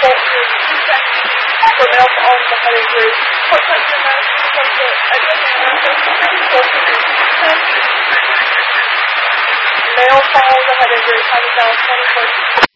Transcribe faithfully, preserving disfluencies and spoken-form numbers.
culture, two seconds for male to own the head injury. What types of medicine comes to Abraham Male follows the head injury, time is now twenty-four.